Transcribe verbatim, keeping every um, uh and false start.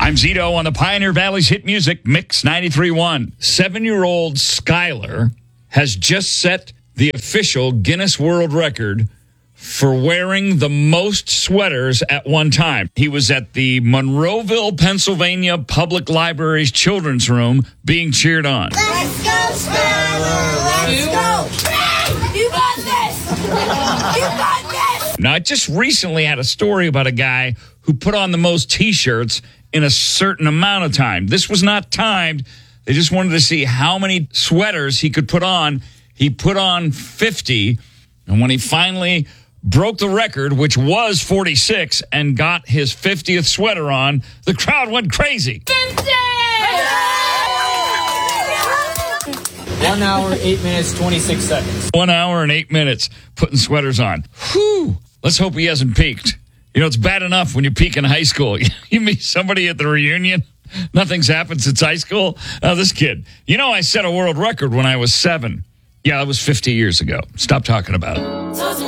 I'm Zito on the Pioneer Valley's hit music Mix ninety-three point one. Seven-year-old Skylar has just set the official Guinness World Record for wearing the most sweaters at one time. He was at the Monroeville, Pennsylvania Public Library's children's room being cheered on. Let's go, Skylar! Let's go! You got this! You got this! Now, I just recently had a story about a guy who put on the most T-shirts in a certain amount of time. This was not timed. They just wanted to see how many sweaters he could put on. He put on fifty, and when he finally broke the record, which was forty-six, and got his fiftieth sweater on, the crowd went crazy. One hour, eight minutes, twenty-six seconds. One hour and eight minutes putting sweaters on. Whew. Let's hope he hasn't peaked. You know, it's bad enough when you peak in high school. You meet somebody at the reunion, nothing's happened since high school. Oh, this kid. You know, I set a world record when I was seven. Yeah, that was fifty years ago. Stop talking about it.